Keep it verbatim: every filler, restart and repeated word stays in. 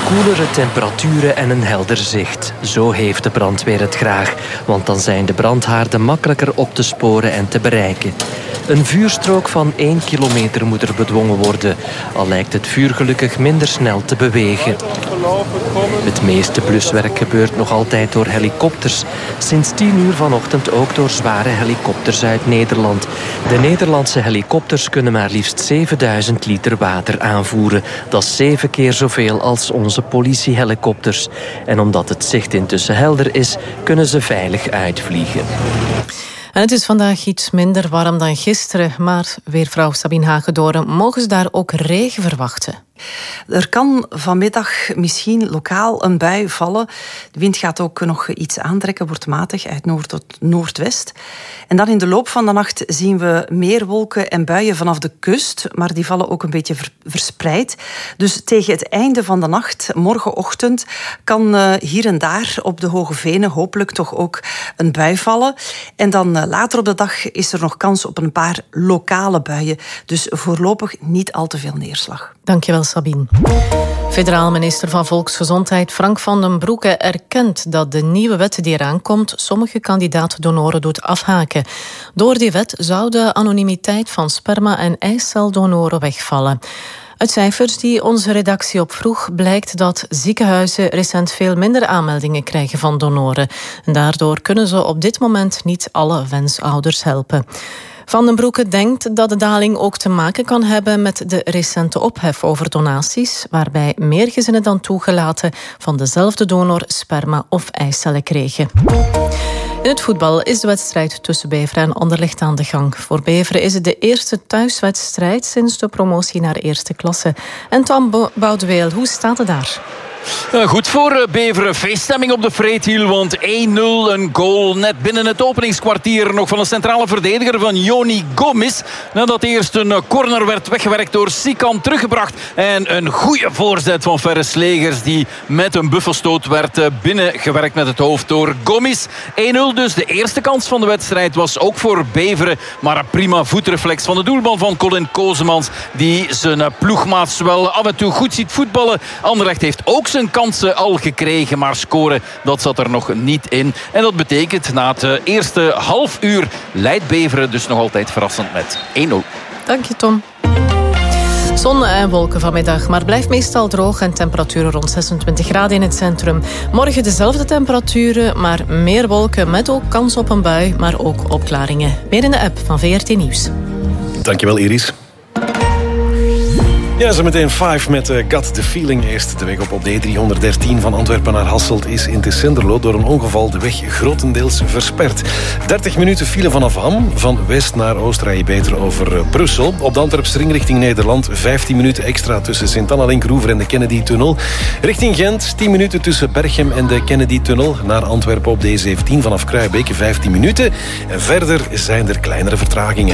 Koelere temperaturen en een helder zicht. Zo heeft de brandweer het graag. Want dan zijn de brandhaarden makkelijker op te sporen en te bereiken. Een vuurstrook van één kilometer moet er bedwongen worden. Al lijkt het vuur gelukkig minder snel te bewegen. Het meeste bluswerk gebeurt nog altijd door helikopters. Sinds tien uur vanochtend ook door zware helikopters uit Nederland. De Nederlandse helikopters kunnen maar liefst zevenduizend liter water aanvoeren. Dat is zeven keer zoveel als onze politiehelikopters. En omdat het zicht intussen helder is, kunnen ze veilig uitvliegen. En het is vandaag iets minder warm dan gisteren, maar weervrouw Sabine Hagedoren, mogen ze daar ook regen verwachten? Er kan vanmiddag misschien lokaal een bui vallen. De wind gaat ook nog iets aantrekken, wordt matig uit noord tot noordwest. En dan in de loop van de nacht zien we meer wolken en buien vanaf de kust, maar die vallen ook een beetje verspreid. Dus tegen het einde van de nacht, morgenochtend, kan uh, hier en daar op de Hoge Venen hopelijk toch ook een bui vallen. En dan uh, later op de dag is er nog kans op een paar lokale buien. Dus voorlopig niet al te veel neerslag. Dankjewel, Sabine. Federaal minister van Volksgezondheid Frank van den Broeke erkent dat de nieuwe wet die eraan komt sommige kandidaat-donoren doet afhaken. Door die wet zou de anonimiteit van sperma- en eiceldonoren wegvallen. Uit cijfers die onze redactie opvroeg blijkt dat ziekenhuizen recent veel minder aanmeldingen krijgen van donoren. En daardoor kunnen ze op dit moment niet alle wensouders helpen. Van den Broeke denkt dat de daling ook te maken kan hebben met de recente ophef over donaties, waarbij meer gezinnen dan toegelaten van dezelfde donor sperma of eicellen kregen. In het voetbal is de wedstrijd tussen Beveren en Anderlecht aan de gang. Voor Beveren is het de eerste thuiswedstrijd sinds de promotie naar eerste klasse. En Tom Boudeweel, hoe staat het daar? Ja, goed voor Beveren. Feeststemming op de Vreethiel, want één nul, een goal net binnen het openingskwartier nog van een centrale verdediger van Joni Gomis. Nadat eerst een corner werd weggewerkt door Sikan, teruggebracht. En een goede voorzet van Ferre Slegers die met een buffelstoot werd binnengewerkt met het hoofd door Gomis. één nul dus. De eerste kans van de wedstrijd was ook voor Beveren. Maar een prima voetreflex van de doelman van Colin Kozemans, die zijn ploegmaats wel af en toe goed ziet voetballen. Anderlecht heeft ook zijn kansen al gekregen, maar scoren, dat zat er nog niet in. En dat betekent, na het eerste half uur leidt Beveren dus nog altijd verrassend met één nul. Dank je, Tom. Zon en wolken vanmiddag, maar blijft meestal droog en temperaturen rond zesentwintig graden in het centrum. Morgen dezelfde temperaturen, maar meer wolken met ook kans op een bui, maar ook opklaringen. Meer in de app van V R T Nieuws. Dankjewel, Iris. Ja, zo meteen Five met uh, Got the Feeling. Eerst de weg op op de E driehonderddertien van Antwerpen naar Hasselt is in Tessenderlo door een ongeval de weg grotendeels versperd. dertig minuten file vanaf Ham, van west naar oost rij je beter over uh, Brussel. Op de Antwerpse ring richting Nederland vijftien minuten extra tussen Sint-Anna-Linkroever en de Kennedy-tunnel. Richting Gent tien minuten tussen Berchem en de Kennedy-tunnel. Naar Antwerpen op de E zeventien vanaf Kruijbeke vijftien minuten. En verder zijn er kleinere vertragingen.